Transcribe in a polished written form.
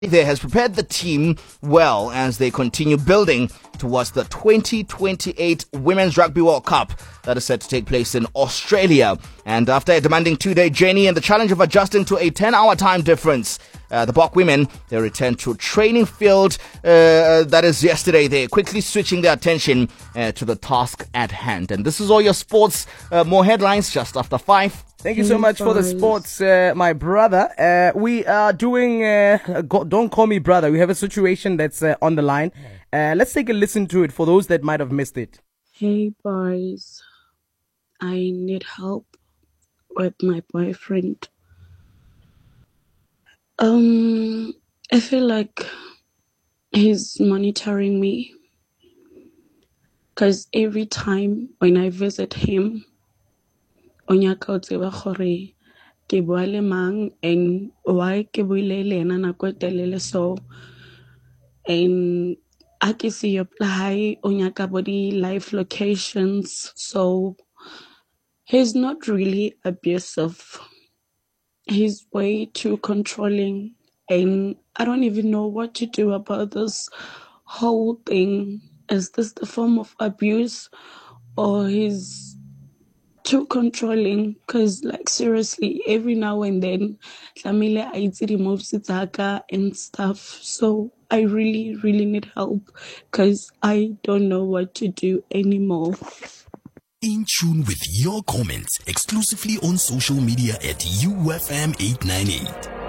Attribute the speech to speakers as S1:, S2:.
S1: there has prepared the team well as they continue building towards the 2028 Women's Rugby World Cup that is set to take place in Australia. And after a demanding 2-day journey and the challenge of adjusting to a 10-hour time difference, the Bok women, they returned to training field, that is yesterday. They're quickly switching their attention to the task at hand. And this is all your sports, more headlines just after 5.
S2: Thank you so much for the sports, my brother. We are doing, don't call me brother. We have a situation that's on the line. Let's take a listen to it for those that might have missed it.
S3: Hey boys, I need help with my boyfriend. I feel like he's monitoring me because every time when I visit him, onyaka o tseba gore ke bua le mang and why ke buile le ena nako e telele so, and a ke se apply onyaka body life locations, so he's not really abusive. He's way too controlling and I don't even know what to do about this whole thing. Is this the form of abuse or he's too controlling? Because like seriously, every now and then Tlamile I removes Zaka and stuff. So I really need help because I don't know what to do anymore.
S4: In tune with your comments exclusively on social media at UFM 898.